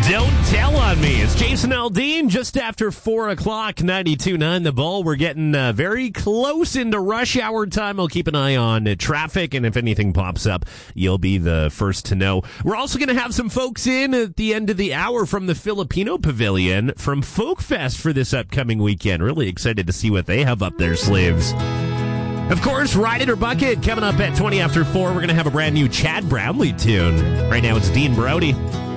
Don't tell on me. It's Jason Aldean just after 4 o'clock, 92.9 The Bull. We're getting very close into rush hour time. I'll keep an eye on traffic, and if anything pops up, you'll be the first to know. We're also going to have some folks in at the end of the hour from the Filipino Pavilion from Folk Fest for this upcoming weekend. Really excited to see what they have up their sleeves. Of course, Ride It or Bucket coming up at 20 after 4. We're going to have a brand new Chad Brownlee tune. Right now it's Dean Brody.